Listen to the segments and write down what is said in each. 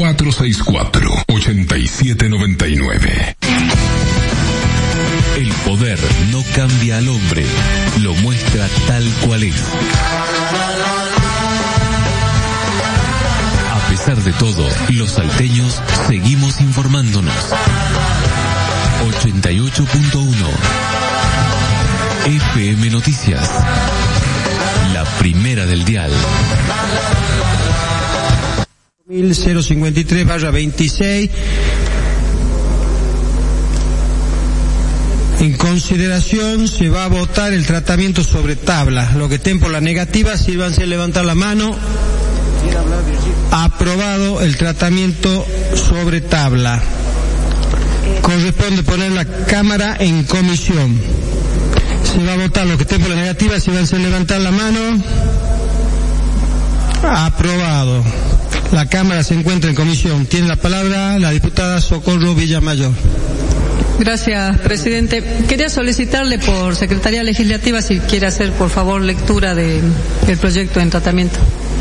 464-8799. El poder no cambia al hombre, lo muestra tal cual es. A pesar de todo, los salteños seguimos informándonos. 88.1 FM Noticias, la primera del dial. 1053/26. En consideración se va a votar el tratamiento sobre tabla. Los que estén por la negativa, sírvanse a levantar la mano. Aprobado el tratamiento sobre tabla. Corresponde poner la cámara en comisión. Se va a votar los que estén por la negativa, sírvanse a levantar la mano. Aprobado. La cámara se encuentra en comisión. Tiene la palabra la diputada Socorro Villamayor. Gracias, presidente. Quería solicitarle por Secretaría Legislativa si quiere hacer, por favor, lectura del proyecto en tratamiento.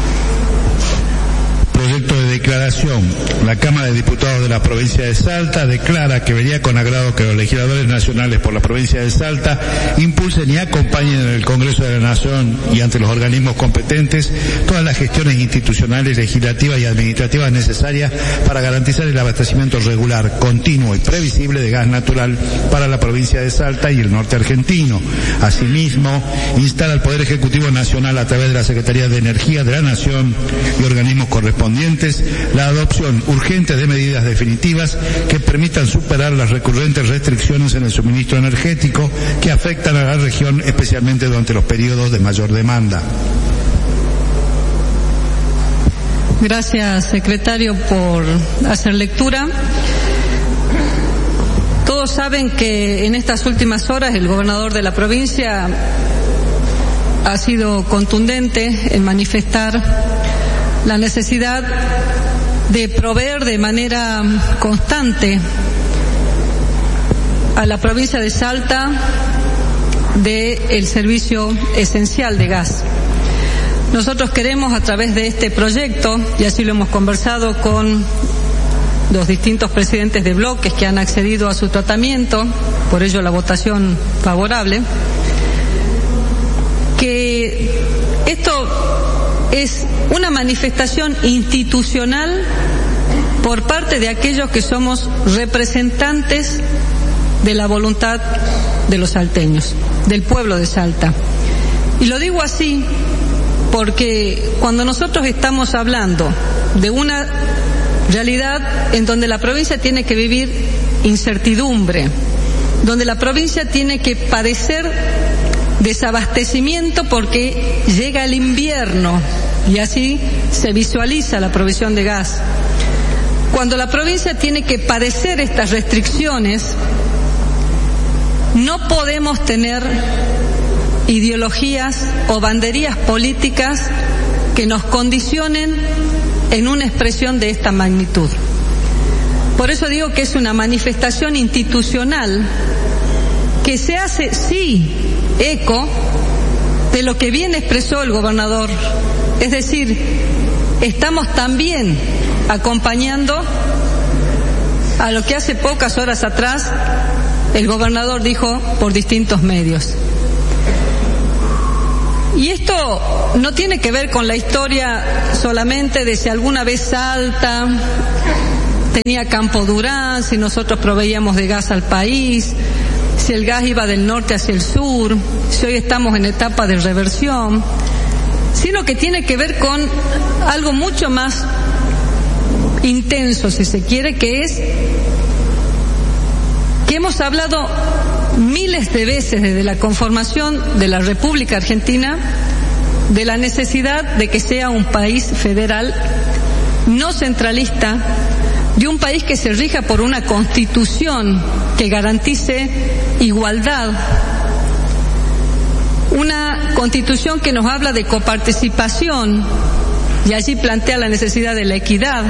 Proyecto de declaración. La Cámara de Diputados de la provincia de Salta declara que vería con agrado que los legisladores nacionales por la provincia de Salta impulsen y acompañen en el Congreso de la Nación y ante los organismos competentes todas las gestiones institucionales, legislativas y administrativas necesarias para garantizar el abastecimiento regular, continuo y previsible de gas natural para la provincia de Salta y el norte argentino. Asimismo, instala al Poder Ejecutivo Nacional a través de la Secretaría de Energía de la Nación y organismos correspondientes la adopción urgente de medidas definitivas que permitan superar las recurrentes restricciones en el suministro energético que afectan a la región, especialmente durante los periodos de mayor demanda. Gracias, secretario, por hacer lectura. Todos saben que en estas últimas horas el gobernador de la provincia ha sido contundente en manifestar la necesidad de proveer de manera constante a la provincia de Salta del servicio esencial de gas. Nosotros queremos, a través de este proyecto, y así lo hemos conversado con los distintos presidentes de bloques que han accedido a su tratamiento, por ello la votación favorable, que esto es una manifestación institucional por parte de aquellos que somos representantes de la voluntad de los salteños, del pueblo de Salta. Y lo digo así porque cuando nosotros estamos hablando de una realidad en donde la provincia tiene que vivir incertidumbre, donde la provincia tiene que padecer desabastecimiento porque llega el invierno y así se visualiza la provisión de gas. Cuando la provincia tiene que padecer estas restricciones, no podemos tener ideologías o banderías políticas que nos condicionen en una expresión de esta magnitud. Por eso digo que es una manifestación institucional que se hace, sí, eco de lo que bien expresó el gobernador. Es decir, estamos también acompañando a lo que hace pocas horas atrás el gobernador dijo por distintos medios. Y esto no tiene que ver con la historia solamente de si alguna vez Salta tenía Campo Durán, si nosotros proveíamos de gas al país, si el gas iba del norte hacia el sur, si hoy estamos en etapa de reversión, sino que tiene que ver con algo mucho más intenso, si se quiere, que es que hemos hablado miles de veces desde la conformación de la República Argentina de la necesidad de que sea un país federal, no centralista, de un país que se rija por una constitución que garantice igualdad, una constitución que nos habla de coparticipación y allí plantea la necesidad de la equidad.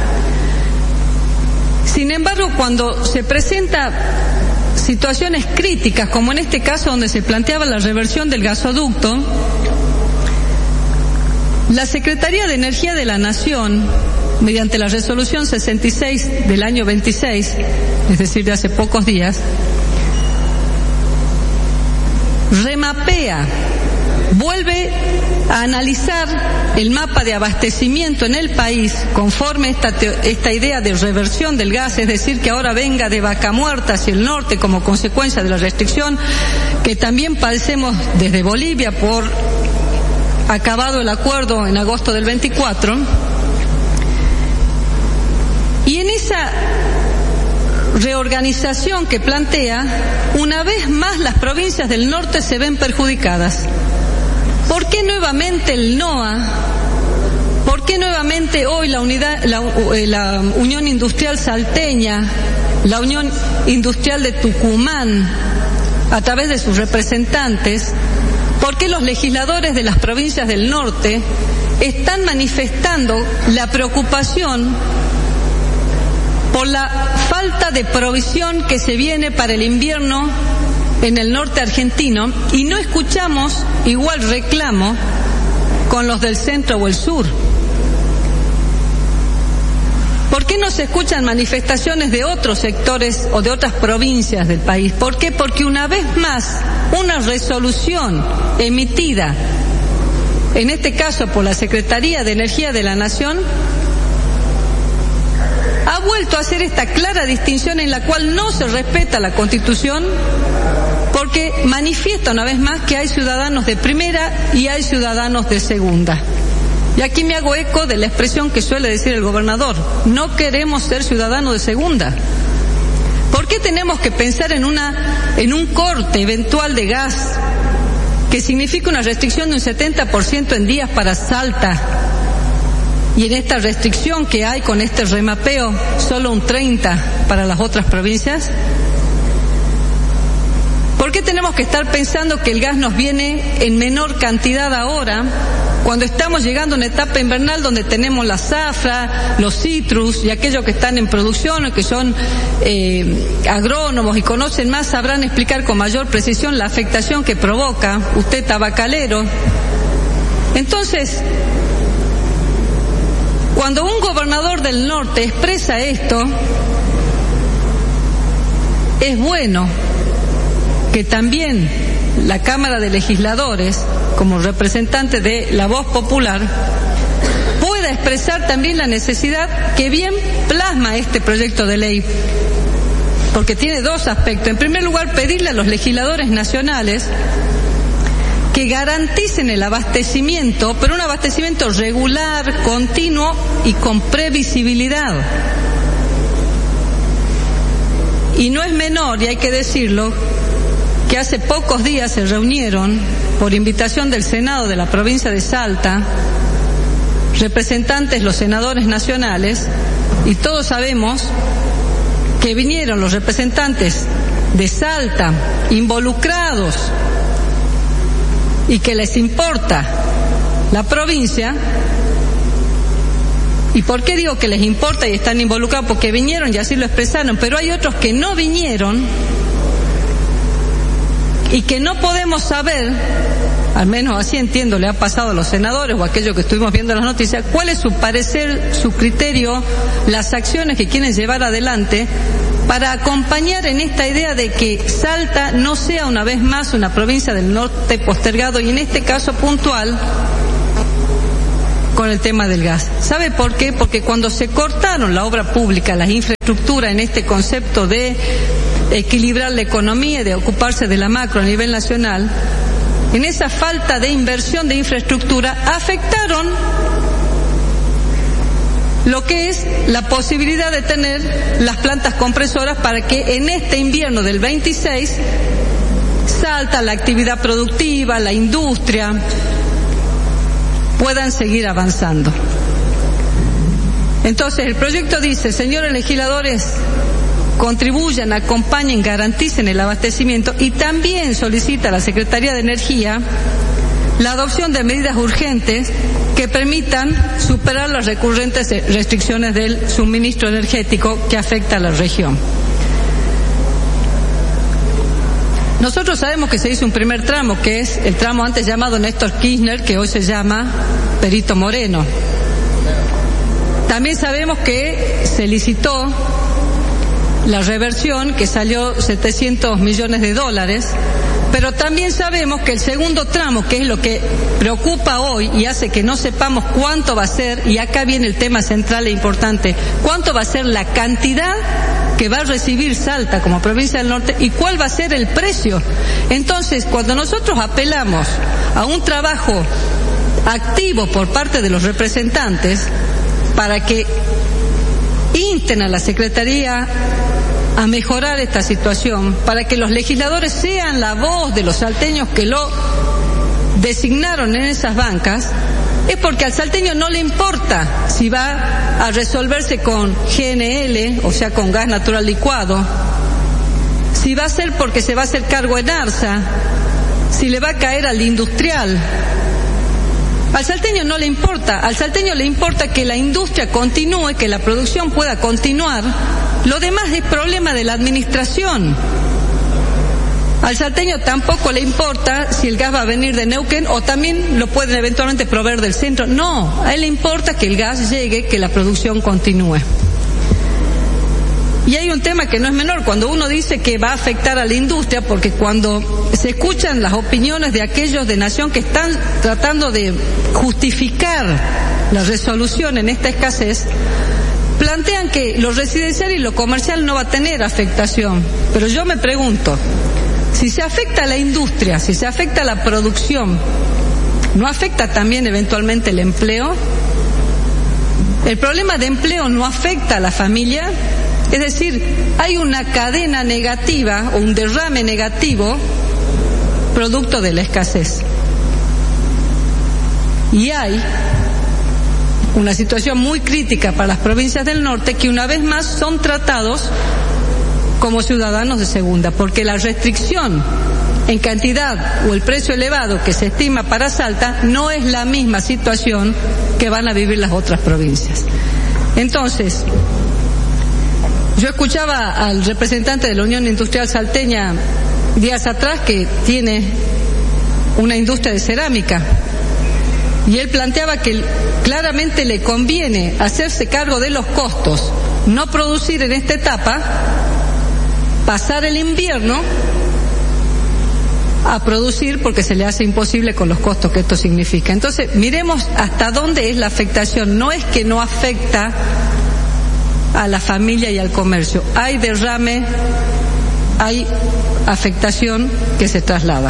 Sin embargo, cuando se presenta situaciones críticas, como en este caso donde se planteaba la reversión del gasoducto, la Secretaría de Energía de la Nación mediante la resolución 66 del año 26, es decir, de hace pocos días, remapea, vuelve a analizar el mapa de abastecimiento en el país conforme esta idea de reversión del gas, es decir, que ahora venga de Vaca Muerta hacia el norte como consecuencia de la restricción que también padecemos desde Bolivia por acabado el acuerdo en agosto del 24. Y en esa reorganización que plantea, una vez más las provincias del norte se ven perjudicadas. ¿Por qué nuevamente el NOA? ¿Por qué nuevamente hoy la Unión Industrial Salteña, la Unión Industrial de Tucumán, a través de sus representantes? ¿Por qué los legisladores de las provincias del norte están manifestando la preocupación por la falta de provisión que se viene para el invierno en el norte argentino, y no escuchamos igual reclamo con los del centro o el sur? ¿Por qué no se escuchan manifestaciones de otros sectores o de otras provincias del país? ¿Por qué? Porque una vez más, una resolución emitida, en este caso por la Secretaría de Energía de la Nación, ha vuelto a hacer esta clara distinción en la cual no se respeta la Constitución, porque manifiesta una vez más que hay ciudadanos de primera y hay ciudadanos de segunda. Y aquí me hago eco de la expresión que suele decir el gobernador: no queremos ser ciudadanos de segunda. ¿Por qué tenemos que pensar en un corte eventual de gas que significa una restricción de un 70% en días para Salta, y en esta restricción que hay con este remapeo solo un 30% para las otras provincias? ¿Por qué tenemos que estar pensando que el gas nos viene en menor cantidad ahora, cuando estamos llegando a una etapa invernal donde tenemos la zafra, los citrus, y aquellos que están en producción o que son agrónomos y conocen más sabrán explicar con mayor precisión la afectación que provoca? Usted, tabacalero. Entonces, cuando un gobernador del norte expresa esto, es bueno que también la Cámara de Legisladores, como representante de la voz popular, pueda expresar también la necesidad que bien plasma este proyecto de ley, porque tiene dos aspectos. En primer lugar, pedirle a los legisladores nacionales que garanticen el abastecimiento, pero un abastecimiento regular, continuo y con previsibilidad. Y no es menor, y hay que decirlo, que hace pocos días se reunieron, por invitación del Senado de la provincia de Salta, representantes, los senadores nacionales, y todos sabemos que vinieron los representantes de Salta involucrados y que les importa la provincia. ¿Y por qué digo que les importa y están involucrados? Porque vinieron y así lo expresaron, pero hay otros que no vinieron y que no podemos saber, al menos así entiendo le ha pasado a los senadores o a aquellos que estuvimos viendo las noticias, cuál es su parecer, su criterio, las acciones que quieren llevar adelante para acompañar en esta idea de que Salta no sea una vez más una provincia del norte postergado, y en este caso puntual con el tema del gas. ¿Sabe por qué? Porque cuando se cortaron la obra pública, las infraestructuras, en este concepto de equilibrar la economía y de ocuparse de la macro a nivel nacional, en esa falta de inversión de infraestructura afectaron lo que es la posibilidad de tener las plantas compresoras para que en este invierno del 26 Salta, la actividad productiva, la industria puedan seguir avanzando. Entonces el proyecto dice: señores legisladores, contribuyan, acompañen, garanticen el abastecimiento, y también solicita a la Secretaría de Energía la adopción de medidas urgentes que permitan superar las recurrentes restricciones del suministro energético que afecta a la región. Nosotros sabemos que se hizo un primer tramo, que es el tramo antes llamado Néstor Kirchner, que hoy se llama Perito Moreno. También sabemos que se licitó la reversión, que salió $700 millones, pero también sabemos que el segundo tramo, que es lo que preocupa hoy y hace que no sepamos cuánto va a ser, y acá viene el tema central e importante, cuánto va a ser la cantidad que va a recibir Salta como provincia del norte y cuál va a ser el precio. Entonces, cuando nosotros apelamos a un trabajo activo por parte de los representantes para que insten a la Secretaría a mejorar esta situación, para que los legisladores sean la voz de los salteños que lo designaron en esas bancas, es porque al salteño no le importa si va a resolverse con GNL, o sea, con gas natural licuado, si va a ser porque se va a hacer cargo en ARSA, si le va a caer al industrial. Al salteño no le importa, al salteño le importa que la industria continúe, que la producción pueda continuar. Lo demás es problema de la administración. Al salteño tampoco le importa si el gas va a venir de Neuquén o también lo pueden eventualmente proveer del centro. No, a él le importa que el gas llegue, que la producción continúe. Y hay un tema que no es menor, cuando uno dice que va a afectar a la industria, porque cuando se escuchan las opiniones de aquellos de Nación que están tratando de justificar la resolución en esta escasez, plantean que lo residencial y lo comercial no va a tener afectación. Pero yo me pregunto, si se afecta a la industria, si se afecta a la producción, ¿no afecta también eventualmente el empleo? ¿El problema de empleo no afecta a la familia? Es decir, hay una cadena negativa o un derrame negativo producto de la escasez. Y hay una situación muy crítica para las provincias del norte que una vez más son tratados como ciudadanos de segunda, porque la restricción en cantidad o el precio elevado que se estima para Salta no es la misma situación que van a vivir las otras provincias. Entonces, yo escuchaba al representante de la Unión Industrial Salteña días atrás que tiene una industria de cerámica y él planteaba que claramente le conviene hacerse cargo de los costos, no producir en esta etapa, pasar el invierno a producir porque se le hace imposible con los costos que esto significa. Entonces, miremos hasta dónde es la afectación. No es que no afecta a la familia y al comercio. Hay derrame, hay afectación que se traslada.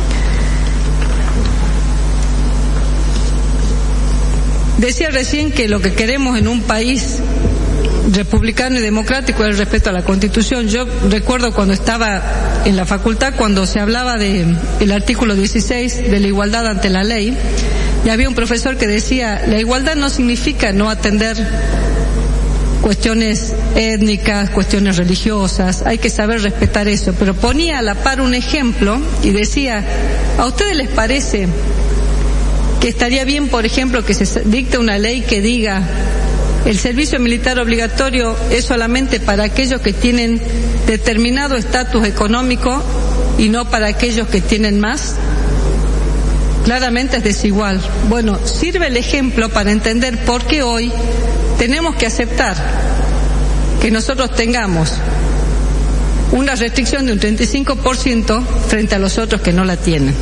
Decía recién que lo que queremos en un país republicano y democrático es el respeto a la Constitución. Yo recuerdo cuando estaba en la facultad, cuando se hablaba del artículo 16 de la igualdad ante la ley, y había un profesor que decía, la igualdad no significa no atender cuestiones étnicas, cuestiones religiosas, hay que saber respetar eso, pero ponía a la par un ejemplo y decía, ¿a ustedes les parece que estaría bien, por ejemplo, que se dicte una ley que diga el servicio militar obligatorio es solamente para aquellos que tienen determinado estatus económico y no para aquellos que tienen más? Claramente es desigual. Bueno, sirve el ejemplo para entender por qué hoy tenemos que aceptar que nosotros tengamos una restricción de un 35% frente a los otros que no la tienen.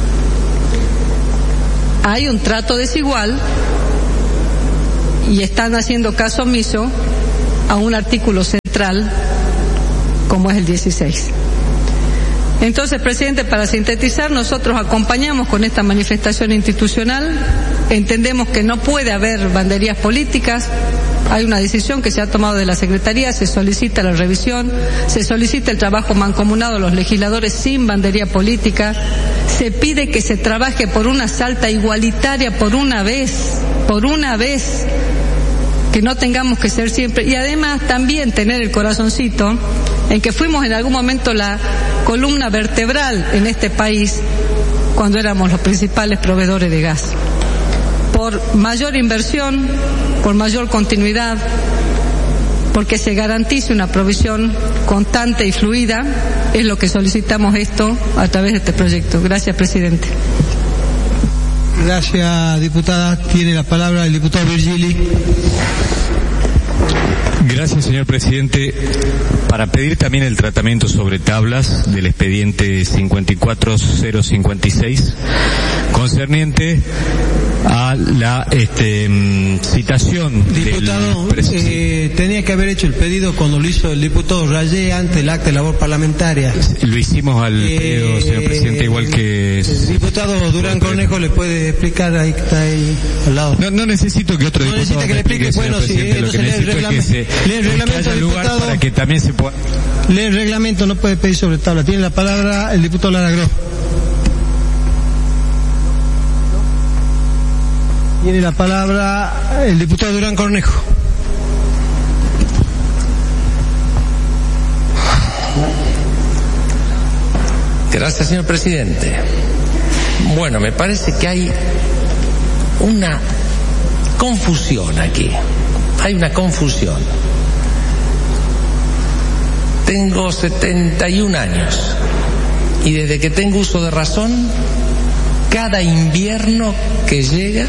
Hay un trato desigual y están haciendo caso omiso a un artículo central como es el 16. Entonces, presidente, para sintetizar, nosotros acompañamos con esta manifestación institucional, entendemos que no puede haber banderías políticas, hay una decisión que se ha tomado de la Secretaría, se solicita la revisión, se solicita el trabajo mancomunado de los legisladores sin bandería política, se pide que se trabaje por una Salta igualitaria por una vez, que no tengamos que ser siempre, y además también tener el corazoncito en que fuimos en algún momento la columna vertebral en este país cuando éramos los principales proveedores de gas. Por mayor inversión, por mayor continuidad, porque se garantice una provisión constante y fluida, es lo que solicitamos esto a través de este proyecto. Gracias, presidente. Gracias, diputada. Tiene la palabra el diputado Virgili. Gracias, señor presidente. Para pedir también el tratamiento sobre tablas del expediente 54056 concerniente a la citación. Diputado, tenía que haber hecho el pedido cuando lo hizo el diputado Rayé ante el acta de labor parlamentaria. Lo hicimos al pedido, señor presidente, igual que... El diputado Durán Cornejo le puede explicar, ahí está ahí al lado. No necesito que otro diputado necesita que le explique, bueno, si lo que necesito es que lee el reglamento, diputado, para que también se pueda... Lee el reglamento, no puede pedir sobre tabla. Tiene la palabra el diputado Lara Gross. Tiene la palabra el diputado Durán Cornejo. Gracias, señor presidente. Bueno, me parece que hay una confusión aquí. Hay una confusión. Tengo 71 años y desde que tengo uso de razón, cada invierno que llega,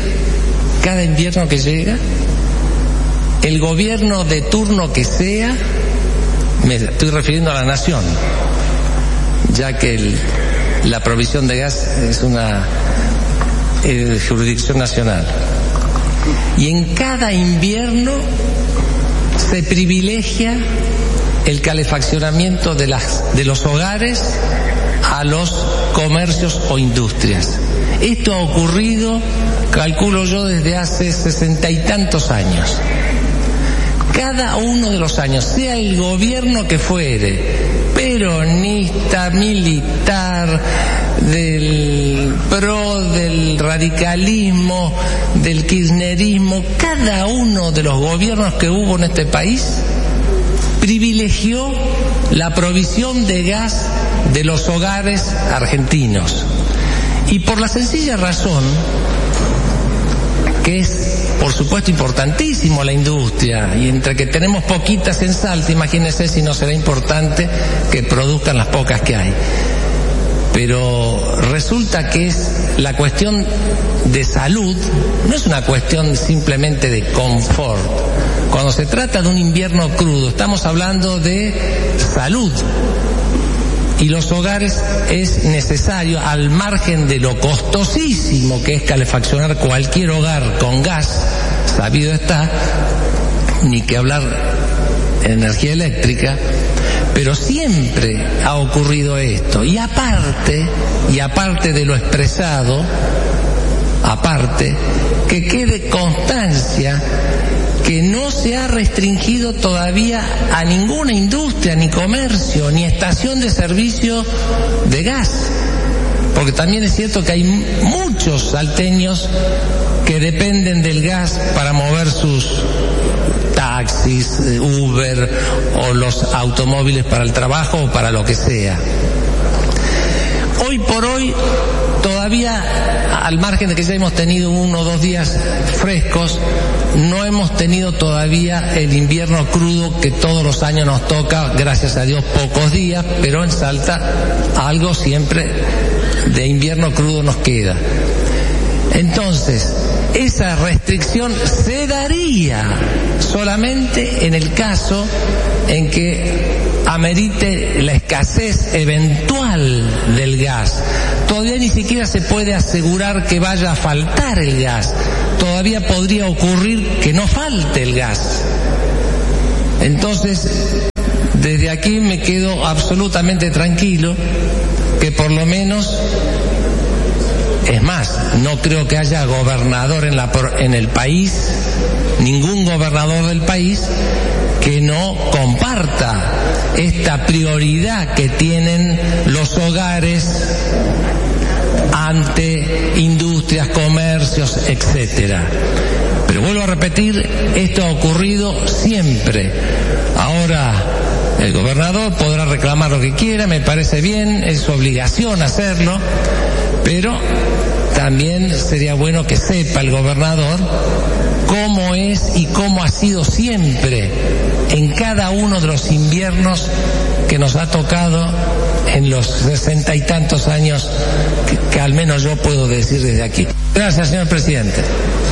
el gobierno de turno que sea, me estoy refiriendo a la nación, ya que la provisión de gas es una jurisdicción nacional, y en cada invierno se privilegia el calefaccionamiento de los hogares a los comercios o industrias. Esto ha ocurrido, calculo yo, desde hace 60 y tantos años. Cada uno de los años, sea el gobierno que fuere, peronista, militar, del PRO, del radicalismo, del kirchnerismo, cada uno de los gobiernos que hubo en este país privilegió la provisión de gas de los hogares argentinos. Y por la sencilla razón que es, por supuesto, importantísimo la industria, y entre que tenemos poquitas en Salta, imagínense si no será importante que produzcan las pocas que hay. Pero resulta que es la cuestión de salud, no es una cuestión simplemente de confort. Cuando se trata de un invierno crudo, estamos hablando de salud. Y los hogares es necesario, al margen de lo costosísimo que es calefaccionar cualquier hogar con gas, sabido está, ni que hablar de energía eléctrica, pero siempre ha ocurrido esto. Y aparte de lo expresado, que quede constancia que no se ha restringido todavía a ninguna industria, ni comercio, ni estación de servicio de gas. Porque también es cierto que hay muchos salteños que dependen del gas para mover sus taxis, Uber o los automóviles para el trabajo o para lo que sea. Hoy por hoy, todavía, al margen de que ya hemos tenido 1 o 2 días frescos, no hemos tenido todavía el invierno crudo que todos los años nos toca, gracias a Dios pocos días, pero en Salta algo siempre de invierno crudo nos queda. Entonces, esa restricción se daría solamente en el caso en que amerite la escasez eventual del gas. Todavía ni siquiera se puede asegurar que vaya a faltar el gas. Todavía podría ocurrir que no falte el gas. Entonces, desde aquí me quedo absolutamente tranquilo que por lo menos, es más, no creo que haya gobernador en el país, ningún gobernador del país, que no comparta esta prioridad que tienen los hogares ante industrias, comercios, etcétera. Pero vuelvo a repetir, esto ha ocurrido siempre. Ahora, el gobernador podrá reclamar lo que quiera, me parece bien, es su obligación hacerlo, pero también sería bueno que sepa el gobernador cómo es y cómo ha sido siempre en cada uno de los inviernos que nos ha tocado en los 60 y tantos años que al menos yo puedo decir desde aquí. Gracias, señor presidente.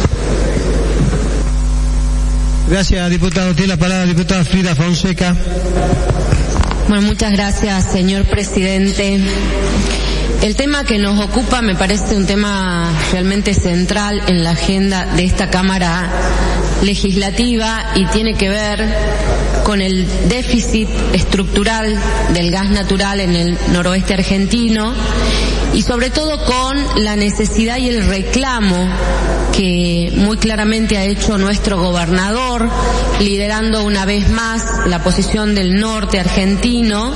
Gracias, diputado. Tiene la palabra la diputada Frida Fonseca. Bueno, muchas gracias, señor presidente. El tema que nos ocupa me parece un tema realmente central en la agenda de esta Cámara Legislativa y tiene que ver con el déficit estructural del gas natural en el noroeste argentino y sobre todo con la necesidad y el reclamo que muy claramente ha hecho nuestro gobernador, liderando una vez más la posición del norte argentino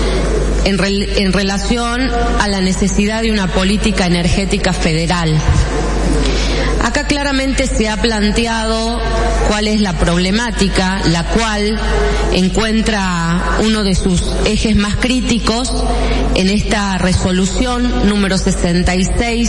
en relación a la necesidad de una política energética federal. Acá claramente se ha planteado cuál es la problemática, la cual encuentra uno de sus ejes más críticos en esta resolución número 66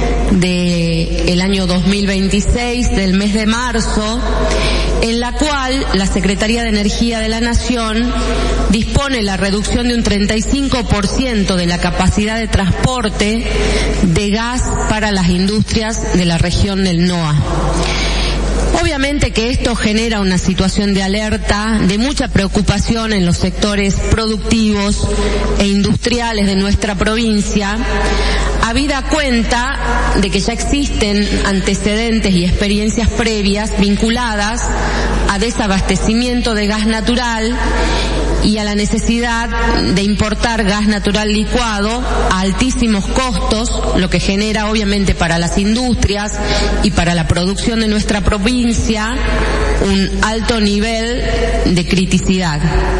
del año 2026, del mes de marzo, en la cual la Secretaría de Energía de la Nación dispone la reducción de un 35% de la capacidad de transporte de gas para las industrias de la región del NOA. Obviamente que esto genera una situación de alerta, de mucha preocupación en los sectores productivos e industriales de nuestra provincia, habida cuenta de que ya existen antecedentes y experiencias previas vinculadas a desabastecimiento de gas natural y a la necesidad de importar gas natural licuado a altísimos costos, lo que genera obviamente para las industrias y para la producción de nuestra provincia un alto nivel de criticidad.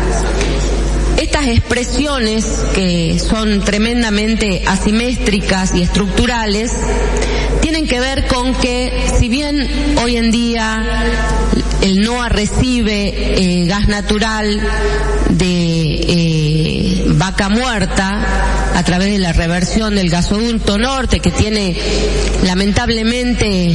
Estas expresiones, que son tremendamente asimétricas y estructurales, tienen que ver con que, si bien hoy en día el NOA recibe gas natural de Vaca Muerta a través de la reversión del gasoducto norte, que tiene lamentablemente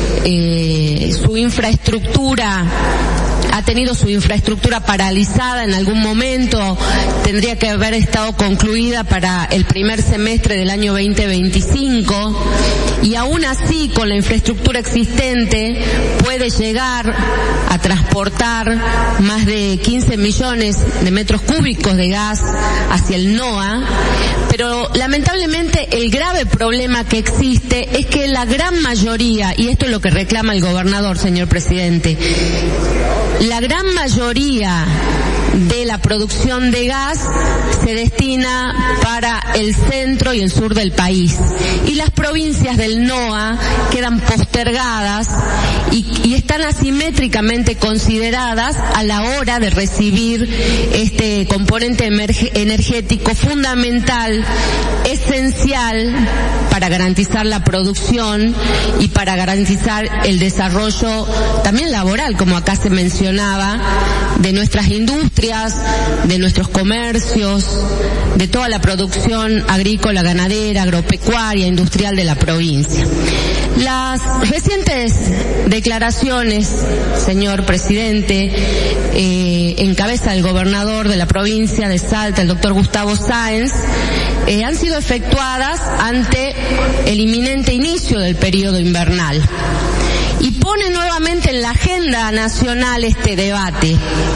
su infraestructura, ha tenido su infraestructura paralizada en algún momento, tendría que haber estado concluida para el primer semestre del año 2025, y aún así con la infraestructura existente puede llegar a transportar más de 15 millones de metros cúbicos de gas hacia el NOA, pero lamentablemente el grave problema que existe es que la gran mayoría, y esto es lo que reclama el gobernador, señor presidente, la gran mayoría de la producción de gas se destina para el centro y el sur del país, y las provincias del NOA quedan postergadas y están asimétricamente consideradas a la hora de recibir este componente energético fundamental, esencial para garantizar la producción y para garantizar el desarrollo también laboral, como acá se mencionaba, de nuestras industrias, de nuestros comercios, de toda la producción agrícola, ganadera, agropecuaria, industrial de la provincia. Las recientes declaraciones, señor presidente, en cabeza del gobernador de la provincia de Salta, el doctor Gustavo Sáenz, han sido efectuadas ante el inminente inicio del periodo invernal y pone nuevamente en la agenda nacional este debate.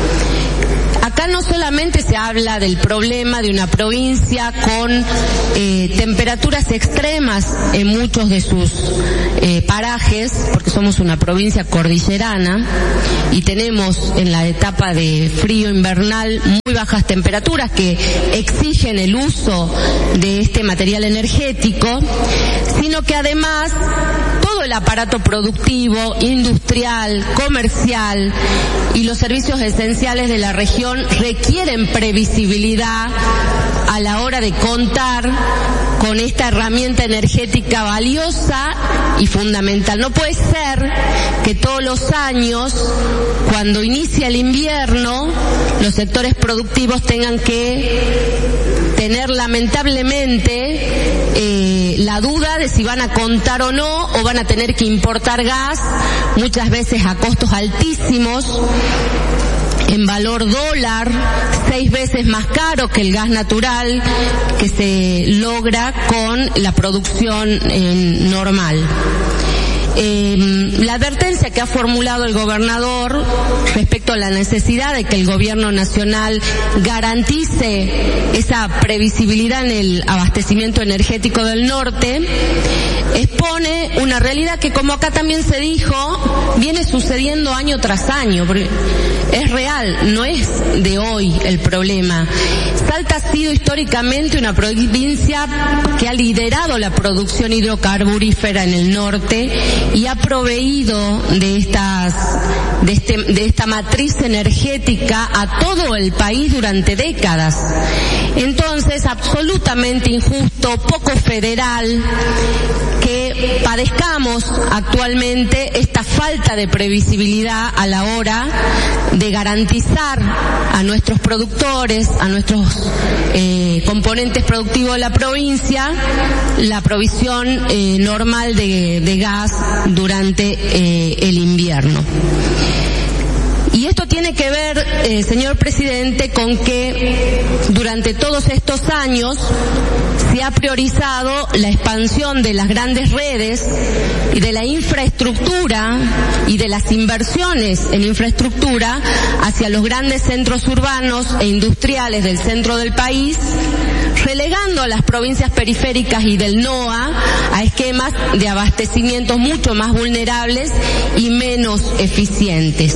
Acá no solamente se habla del problema de una provincia con temperaturas extremas en muchos de sus parajes, porque somos una provincia cordillerana y tenemos en la etapa de frío invernal muy bajas temperaturas que exigen el uso de este material energético, sino que además todo el aparato productivo, industrial, comercial y los servicios esenciales de la región requieren previsibilidad a la hora de contar con esta herramienta energética valiosa y fundamental. No puede ser que todos los años, cuando inicia el invierno, los sectores productivos tengan que tener lamentablemente la duda de si van a contar o no, o van a tener que importar gas, muchas veces a costos altísimos, en valor dólar, 6 veces más caro que el gas natural que se logra con la producción normal. La advertencia que ha formulado el gobernador respecto a la necesidad de que el gobierno nacional garantice esa previsibilidad en el abastecimiento energético del norte expone una realidad que, como acá también se dijo, viene sucediendo año tras año. Es real, no es de hoy el problema. Salta ha sido históricamente una provincia que ha liderado la producción hidrocarburífera en el norte y ha proveído de esta matriz energética a todo el país durante décadas. Entonces, absolutamente injusto, poco federal, que padezcamos actualmente esta falta de previsibilidad a la hora de garantizar a nuestros productores, a nuestros componentes productivos de la provincia, la provisión normal de gas durante el invierno. Y esto tiene que ver, señor presidente, con que durante todos estos años se ha priorizado la expansión de las grandes redes y de la infraestructura y de las inversiones en infraestructura hacia los grandes centros urbanos e industriales del centro del país, relegando a las provincias periféricas y del NOA a esquemas de abastecimiento mucho más vulnerables y menos eficientes.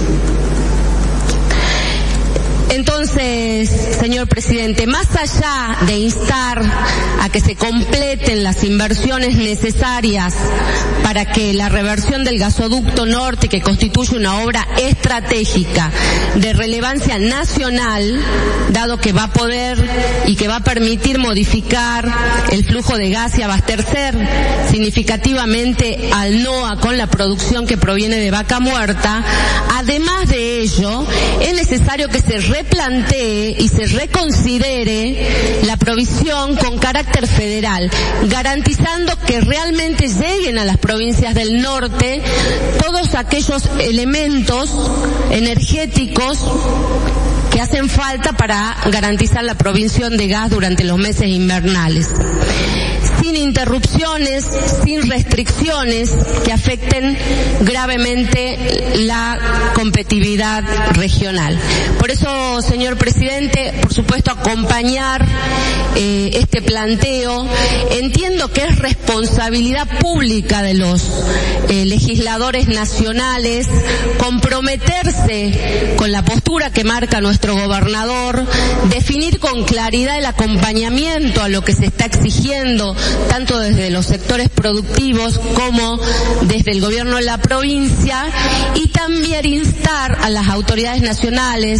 Entonces, señor presidente, más allá de instar a que se completen las inversiones necesarias para que la reversión del gasoducto norte, que constituye una obra estratégica de relevancia nacional, dado que va a poder y que va a permitir modificar el flujo de gas y abastecer significativamente al NOA con la producción que proviene de Vaca Muerta, además de ello, es necesario que se replantee y se reconsidere la provisión con carácter federal, garantizando que realmente lleguen a las provincias del norte todos aquellos elementos energéticos que hacen falta para garantizar la provisión de gas durante los meses invernales, sin interrupciones, sin restricciones que afecten gravemente la competitividad regional. Por eso, señor presidente, por supuesto, acompañar este planteo. Entiendo que es responsabilidad pública de los legisladores nacionales comprometerse con la postura que marca nuestro gobernador, definir con claridad el acompañamiento a lo que se está exigiendo tanto desde los sectores productivos como desde el gobierno de la provincia, y también instar a las autoridades nacionales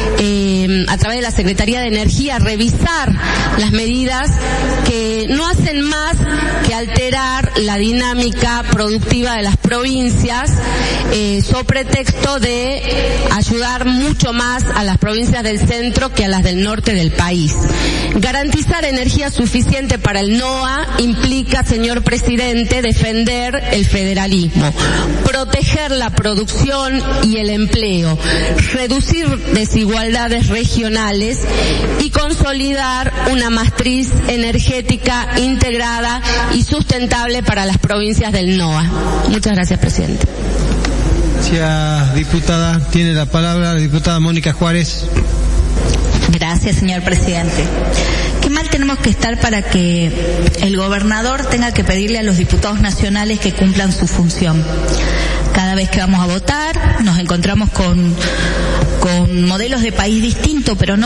a través de la Secretaría de Energía a revisar las medidas que no hacen más que alterar la dinámica productiva de las provincias sobre pretexto de ayudar mucho más a las provincias del centro que a las del norte del país. Garantizar energía suficiente para el NOA implica, señor presidente, defender el federalismo, proteger la producción y el empleo, reducir desigualdades regionales y consolidar una matriz energética integrada y sustentable para las provincias del NOA. Muchas gracias, presidente. Gracias, diputada. Tiene la palabra la diputada Mónica Juárez. Gracias, señor presidente. Qué mal tenemos que estar para que el gobernador tenga que pedirle a los diputados nacionales que cumplan su función. Cada vez que vamos a votar nos encontramos con modelos de país distintos, pero no